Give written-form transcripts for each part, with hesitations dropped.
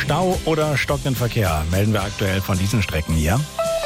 Stau oder stockenden Verkehr melden wir aktuell von diesen Strecken hier.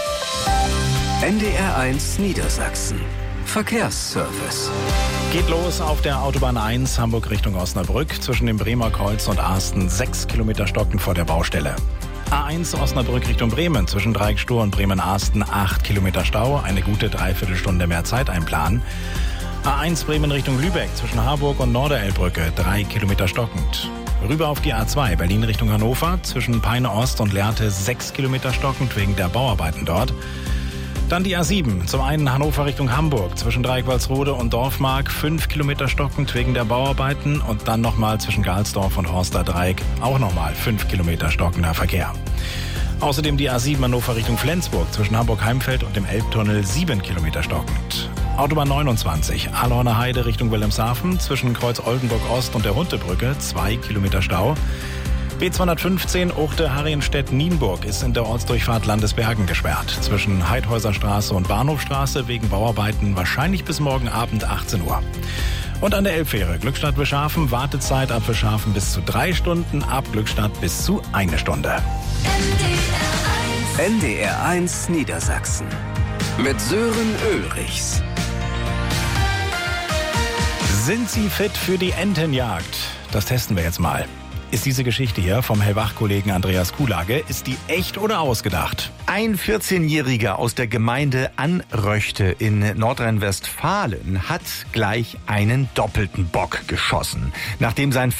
NDR1 Niedersachsen. Verkehrsservice. Geht los auf der Autobahn 1 Hamburg Richtung Osnabrück. Zwischen dem Bremer Kreuz und Arsten 6 Kilometer stockend vor der Baustelle. A1 Osnabrück Richtung Bremen. Zwischen Dreieckstur und Bremen-Arsten 8 Kilometer Stau. Eine gute Dreiviertelstunde mehr Zeit einplanen. A1 Bremen Richtung Lübeck. Zwischen Harburg und Norderelbrücke 3 Kilometer stockend. Rüber auf die A2 Berlin Richtung Hannover. Zwischen Peine Ost und Lehrte 6 Kilometer stockend wegen der Bauarbeiten dort. Dann die A7, zum einen Hannover Richtung Hamburg, zwischen Dreikwalsrode und Dorfmark 5 Kilometer stockend wegen der Bauarbeiten und dann nochmal zwischen Galsdorf und Horsterdreieck auch nochmal 5 Kilometer stockender Verkehr. Außerdem die A7 Hannover Richtung Flensburg, zwischen Hamburg-Heimfeld und dem Elbtunnel 7 Kilometer stockend. Autobahn 29, Ahlhorner Heide Richtung Wilhelmshaven, zwischen Kreuz Oldenburg Ost und der Huntebrücke 2 Kilometer Stau. B215 Uchte-Harrienstedt-Nienburg ist in der Ortsdurchfahrt Landesbergen gesperrt. Zwischen Heidhäuserstraße und Bahnhofstraße wegen Bauarbeiten wahrscheinlich bis morgen Abend 18 Uhr. Und an der Elbfähre Glückstadt-Wischhafen Wartezeit ab Wischhafen bis zu 3 Stunden, ab Glückstadt bis zu 1 Stunde. NDR1 Niedersachsen. Mit Sören Ulrichs. Sind Sie fit für die Entenjagd? Das testen wir jetzt mal. Ist diese Geschichte hier vom Hellwach-Kollegen Andreas Kuhlage, ist die echt oder ausgedacht? Ein 14-Jähriger aus der Gemeinde Anröchte in Nordrhein-Westfalen hat gleich einen doppelten Bock geschossen. Nachdem sein